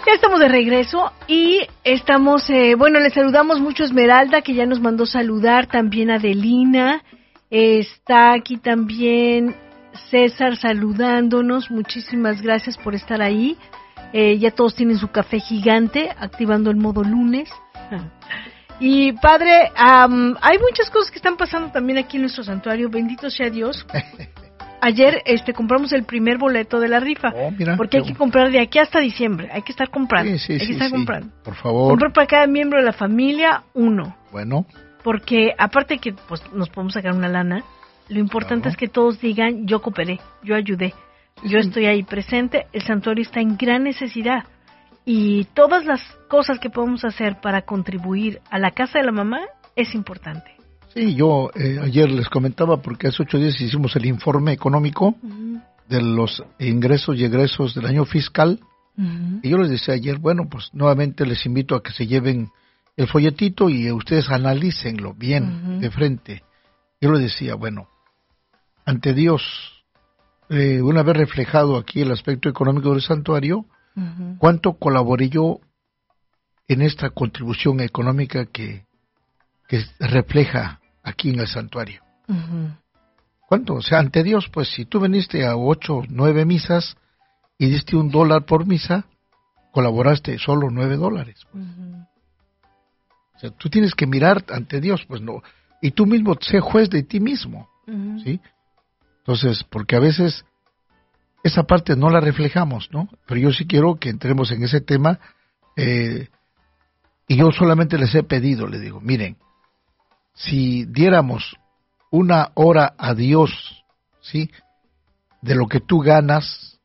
Ya estamos de regreso y estamos, les saludamos mucho a Esmeralda, que ya nos mandó saludar, también a Adelina, está aquí también César saludándonos, muchísimas gracias por estar ahí, ya todos tienen su café gigante, activando el modo lunes. Y padre, hay muchas cosas que están pasando también aquí en nuestro santuario, bendito sea Dios. Ayer compramos el primer boleto de la rifa, porque hay que comprar de aquí hasta diciembre, hay que estar comprando, comprando. Por favor. Comprar para cada miembro de la familia uno. Bueno. Porque aparte que pues nos podemos sacar una lana, lo importante es que todos digan, yo cooperé, yo ayudé, yo estoy ahí presente, el santuario está en gran necesidad. Y todas las cosas que podemos hacer para contribuir a la casa de la mamá es importante. Sí, yo ayer les comentaba, porque hace 8 días hicimos el informe económico de los ingresos y egresos del año fiscal, y yo les decía ayer, bueno, pues nuevamente les invito a que se lleven el folletito y ustedes analícenlo bien de frente. Yo les decía, bueno, ante Dios, una vez reflejado aquí el aspecto económico del santuario, ¿cuánto colaboré yo en esta contribución económica que refleja aquí en el santuario? ¿Cuánto? O sea, ante Dios, pues si tú viniste a 8, 9 misas y diste $1 por misa, colaboraste solo $9. Pues. O sea, tú tienes que mirar ante Dios, pues no, y tú mismo sé juez de ti mismo, ¿sí? Entonces, porque a veces esa parte no la reflejamos, ¿no? Pero yo sí quiero que entremos en ese tema, y yo solamente les he pedido, les digo, miren, si diéramos 1 hora a Dios, ¿sí?, de lo que tú ganas,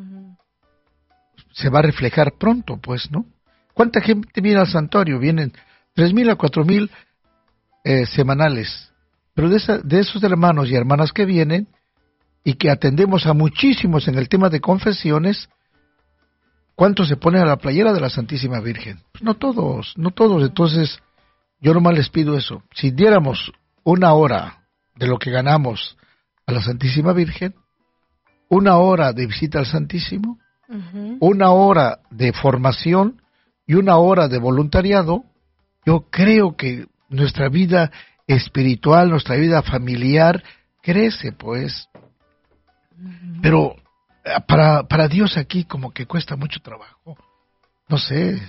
se va a reflejar pronto, pues, ¿no? ¿Cuánta gente viene al santuario? Vienen 3,000 a 4,000 semanales, pero de esos hermanos y hermanas que vienen, y que atendemos a muchísimos en el tema de confesiones, ¿cuántos se ponen a la playera de la Santísima Virgen? Pues no todos. Entonces, yo nomás les pido eso. Si diéramos 1 hora de lo que ganamos a la Santísima Virgen, 1 hora de visita al Santísimo, 1 hora de formación y 1 hora de voluntariado, yo creo que nuestra vida espiritual, nuestra vida familiar crece, pues. Pero para Dios aquí como que cuesta mucho trabajo. No sé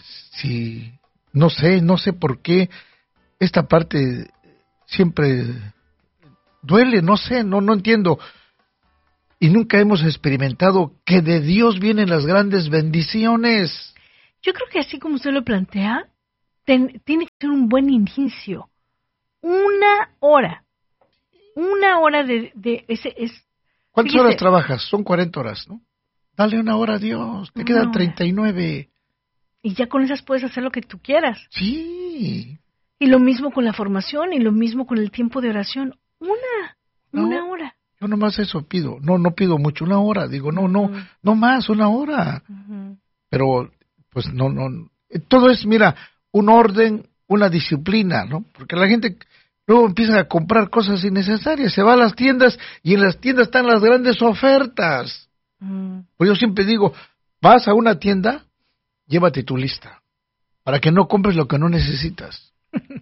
por qué esta parte siempre duele, no entiendo. Y nunca hemos experimentado que de Dios vienen las grandes bendiciones. Yo creo que así como usted lo plantea, tiene que ser un buen inicio. 1 hora. 1 hora de ese es. ¿Cuántas horas trabajas? Son 40 horas, ¿no? Dale 1 hora a Dios, te quedan 39. Y ya con esas puedes hacer lo que tú quieras. Sí. Y lo mismo con la formación, y lo mismo con el tiempo de oración. Una hora. Yo nomás eso pido. No pido mucho, 1 hora. Digo, no más, 1 hora. Pero, pues no. Todo es, mira, un orden, una disciplina, ¿no? Porque la gente luego empiezan a comprar cosas innecesarias, se va a las tiendas y en las tiendas están las grandes ofertas. Pues yo siempre digo, vas a una tienda, llévate tu lista, para que no compres lo que no necesitas.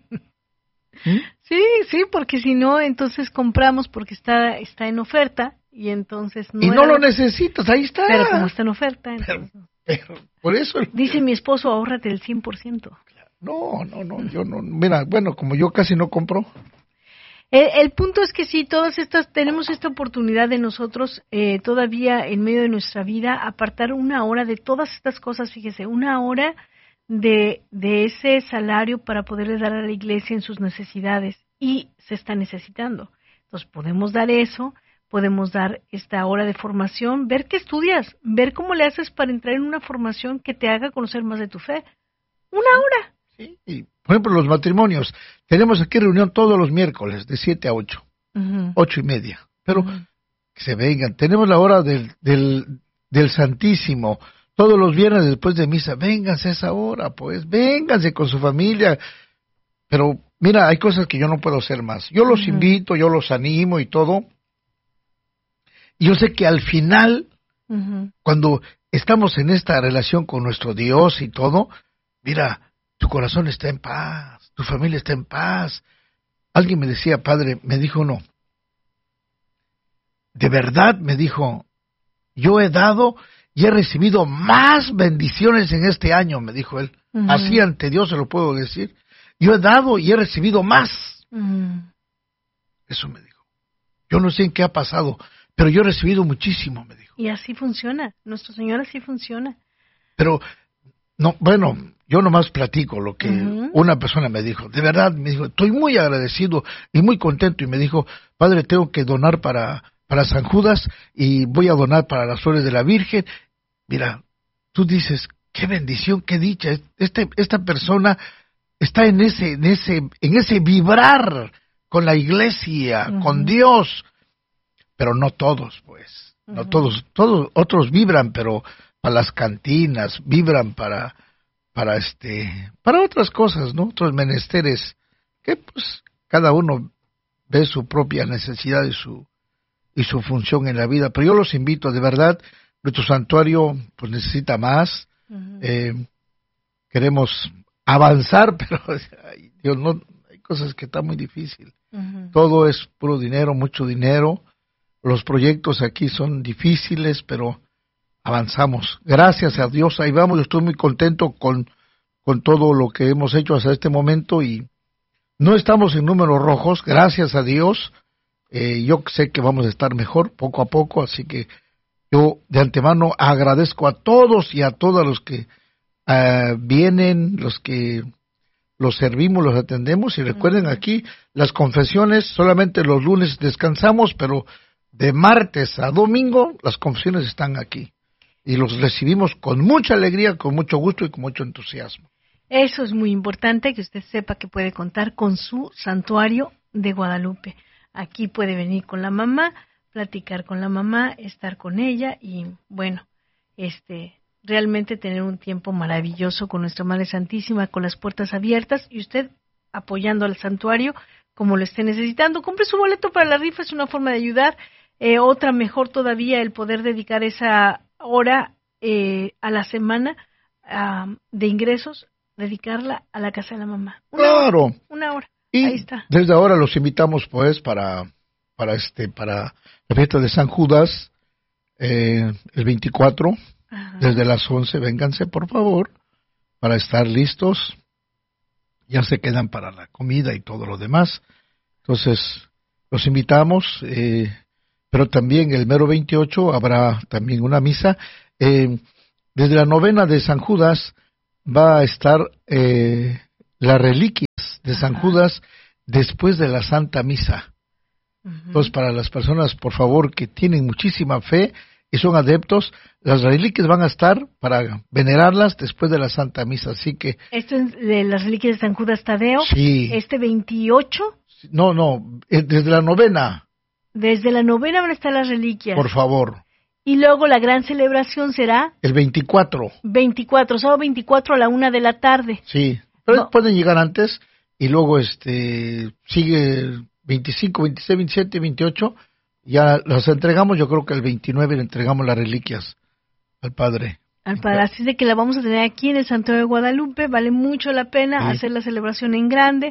Sí, porque si no, entonces compramos porque está en oferta y entonces no. Y no lo necesitas, ahí está. Pero como está en oferta, entonces. Pero por eso. Dice mi esposo, ahórrate el 100%. No, yo no. Mira, bueno, como yo casi no compro. El punto es que sí, tenemos esta oportunidad de nosotros todavía en medio de nuestra vida apartar 1 hora de todas estas cosas, fíjese, 1 hora de ese salario para poderle dar a la iglesia en sus necesidades, y se está necesitando. Entonces podemos dar eso, podemos dar esta hora de formación, ver qué estudias, ver cómo le haces para entrar en una formación que te haga conocer más de tu fe. 1 hora. Sí, y por ejemplo, los matrimonios. Tenemos aquí reunión todos los miércoles, de 7 a 8, 8:30. Pero que se vengan. Tenemos la hora del Santísimo. Todos los viernes después de misa, vénganse a esa hora, pues, vénganse con su familia. Pero, mira, hay cosas que yo no puedo hacer más. Yo los invito, yo los animo y todo. Y yo sé que al final, cuando estamos en esta relación con nuestro Dios y todo, mira, tu corazón está en paz, tu familia está en paz. Alguien me decía, padre, me dijo uno, de verdad, me dijo, yo he dado y he recibido más bendiciones en este año, me dijo él. Así ante Dios se lo puedo decir. Yo he dado y he recibido más. Eso me dijo. Yo no sé en qué ha pasado, pero yo he recibido muchísimo, me dijo. Y así funciona. Nuestro Señor así funciona. Pero, no, bueno, yo nomás platico lo que una persona me dijo. De verdad, me dijo, estoy muy agradecido y muy contento. Y me dijo, padre, tengo que donar para San Judas y voy a donar para las flores de la Virgen. Mira, tú dices, qué bendición, qué dicha. Esta persona está en ese vibrar con la iglesia, con Dios. Pero no todos, pues. No todos otros vibran, pero para las cantinas, vibran para otras cosas, ¿no? Otros menesteres que pues cada uno ve su propia necesidad y su función en la vida. Pero yo los invito, de verdad, nuestro santuario pues necesita más. Queremos avanzar, pero ay, Dios, no, hay cosas que están muy difícil. Todo es puro dinero, mucho dinero. Los proyectos aquí son difíciles, pero avanzamos. Gracias a Dios, ahí vamos. Yo estoy muy contento con todo lo que hemos hecho hasta este momento y no estamos en números rojos, gracias a Dios. Yo sé que vamos a estar mejor poco a poco, así que yo de antemano agradezco a todos y a todos los que vienen, los que los servimos, los atendemos. Y recuerden aquí, las confesiones, solamente los lunes descansamos, pero de martes a domingo las confesiones están aquí. Y los recibimos con mucha alegría, con mucho gusto y con mucho entusiasmo. Eso es muy importante, que usted sepa que puede contar con su santuario de Guadalupe. Aquí puede venir con la mamá, platicar con la mamá, estar con ella y, bueno, realmente tener un tiempo maravilloso con nuestra Madre Santísima, con las puertas abiertas y usted apoyando al santuario como lo esté necesitando. Compre su boleto para la rifa, es una forma de ayudar. Otra mejor todavía, el poder dedicar esa hora a la semana de ingresos, dedicarla a la casa de la mamá. Una hora. Y ahí está. Desde ahora los invitamos pues para la fiesta de San Judas, el 24, desde las 11, vénganse por favor, para estar listos. Ya se quedan para la comida y todo lo demás. Entonces, los invitamos, pero también el mero 28 habrá también una misa. Desde la novena de San Judas va a estar las reliquias de San Judas después de la Santa Misa. Entonces, para las personas, por favor, que tienen muchísima fe y son adeptos, las reliquias van a estar para venerarlas después de la Santa Misa. Así que... ¿Esto es de las reliquias de San Judas Tadeo? Sí. 28. No, desde la novena. Desde la novena van a estar las reliquias. Por favor. Y luego la gran celebración será... El 24. 24, sábado 24 a la 1 de la tarde. Sí, pero pueden llegar antes y luego sigue el 25, 26, 27, 28. Ya las entregamos, yo creo que el 29 le entregamos las reliquias al Padre. Así de que la vamos a tener aquí en el Santuario de Guadalupe, vale mucho la pena hacer la celebración en grande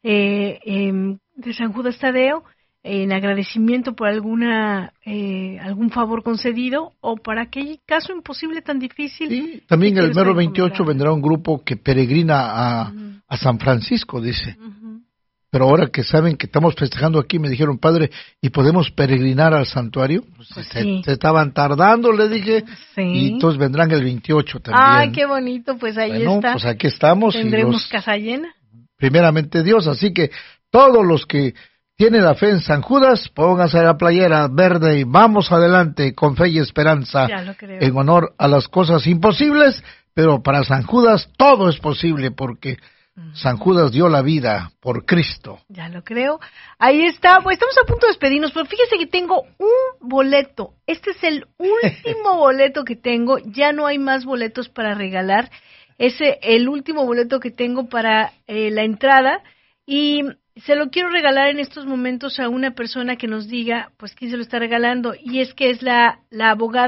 de San Judas Tadeo, en agradecimiento por algún favor concedido o para aquel caso imposible tan difícil. Sí, también el mero 28 vendrá un grupo que peregrina a San Francisco, dice. Pero ahora que saben que estamos festejando aquí, me dijeron, padre, ¿y podemos peregrinar al santuario? Pues se estaban tardando, le dije, y entonces vendrán el 28 también. ¡Ay, qué bonito! Pues ahí está. Pues aquí estamos. Tendremos casa llena. Primeramente Dios, así que todos los que tienen la fe en San Judas, pónganse la playera verde y vamos adelante con fe y esperanza. Ya lo creo. En honor a las cosas imposibles, pero para San Judas todo es posible porque... San Judas dio la vida por Cristo. Ya lo creo. Ahí está. Pues estamos a punto de despedirnos, pero fíjese que tengo un boleto. Este es el último boleto que tengo. Ya no hay más boletos para regalar. Es el último boleto que tengo para la entrada. Y se lo quiero regalar en estos momentos a una persona que nos diga, pues, quién se lo está regalando. Y es que es la abogada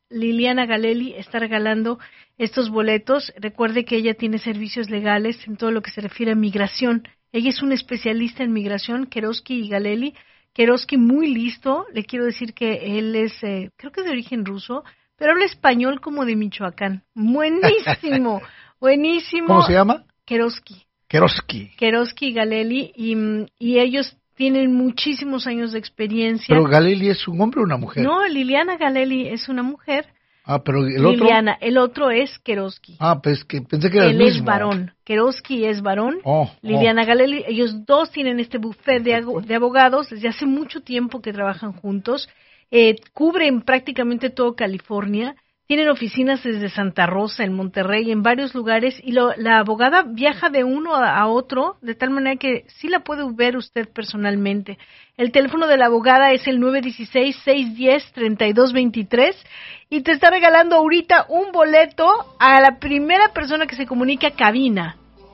Liliana Galelli está regalando estos boletos. Recuerde que ella tiene servicios legales en todo lo que se refiere a migración. Ella es una especialista en migración, Keroski y Galelli. Keroski muy listo, le quiero decir que él es, creo que de origen ruso, pero habla español como de Michoacán. Buenísimo, buenísimo. ¿Cómo se llama? Keroski. Keroski y Galelli, y ellos tienen muchísimos años de experiencia. ¿Pero Galelli es un hombre o una mujer? No, Liliana Galelli es una mujer. Ah, pero el otro... Liliana, el otro es Keroski. Ah, pues que pensé que era el mismo. Él es varón. Keroski es varón. Liliana Galelli, ellos dos tienen este buffet de abogados desde hace mucho tiempo que trabajan juntos. Cubren prácticamente todo California. Tienen oficinas desde Santa Rosa, en Monterrey, en varios lugares, y la abogada viaja de uno a otro, de tal manera que sí la puede ver usted personalmente. El teléfono de la abogada es el 916-610-3223, y te está regalando ahorita un boleto a la primera persona que se comunique a cabina,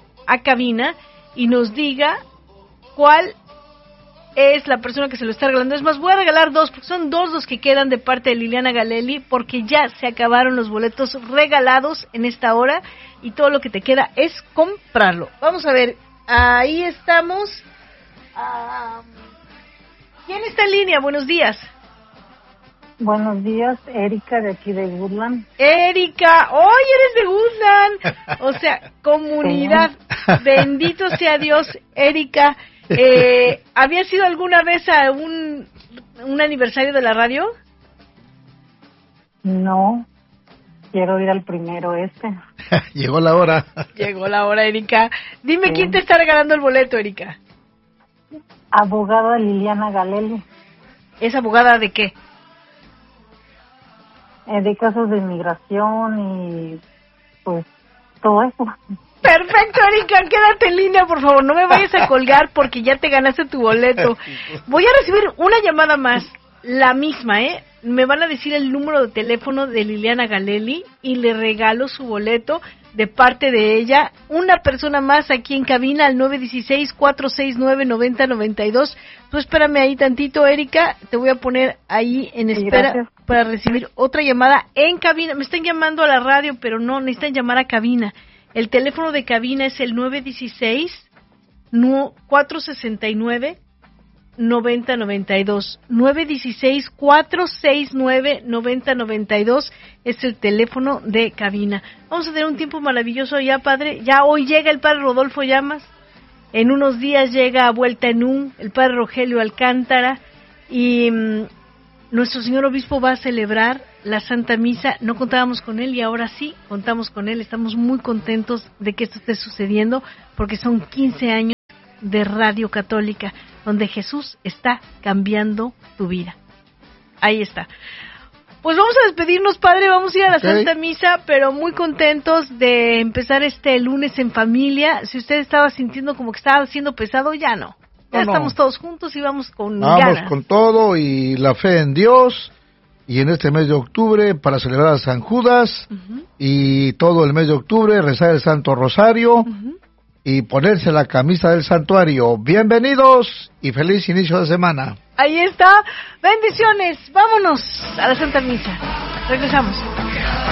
y nos diga cuál es la persona que se lo está regalando. Es más, voy a regalar dos, porque son dos los que quedan de parte de Liliana Galelli, porque ya se acabaron los boletos regalados en esta hora, y todo lo que te queda es comprarlo. Vamos a ver, ahí estamos. ¿Quién está en línea? Buenos días. Buenos días, Erika, de aquí de Woodland. Erika, hoy eres de Woodland, o sea, comunidad, bendito sea Dios, Erika. ¿Había sido alguna vez a un aniversario de la radio? No, quiero ir al primero Llegó la hora. Llegó la hora, Erika. Dime, ¿quién te está regalando el boleto, Erika? Abogada Liliana Galelli. ¿Es abogada de qué? De casos de inmigración y pues todo eso. Perfecto, Erika, quédate en línea, por favor, no me vayas a colgar porque ya te ganaste tu boleto. Voy a recibir una llamada más, la misma, Me van a decir el número de teléfono de Liliana Galelli y le regalo su boleto de parte de ella. Una persona más aquí en cabina al 916-469-9092. Tú espérame ahí tantito, Erika, te voy a poner ahí en espera para recibir otra llamada en cabina. Me están llamando a la radio, pero no, necesitan llamar a cabina. El teléfono de cabina es el 916-469-9092. 916-469-9092 es el teléfono de cabina. Vamos a tener un tiempo maravilloso ya, padre. Ya hoy llega el padre Rodolfo Llamas. En unos días llega a Vuelta en U, el padre Rogelio Alcántara. Y nuestro señor obispo va a celebrar la Santa Misa. No contábamos con él y ahora sí contamos con él. Estamos muy contentos de que esto esté sucediendo porque son 15 años de Radio Católica, donde Jesús está cambiando tu vida. Ahí está. Pues vamos a despedirnos, padre, vamos a ir a la Santa Misa, pero muy contentos de empezar este lunes en familia. Si usted estaba sintiendo como que estaba siendo pesado, ya no. Ya estamos todos juntos y vamos con ganas. Vamos con todo y la fe en Dios. Y en este mes de octubre, para celebrar a San Judas, y todo el mes de octubre, rezar el Santo Rosario, y ponerse la camisa del santuario. Bienvenidos y feliz inicio de semana. Ahí está. Bendiciones. Vámonos a la Santa Misa. Regresamos.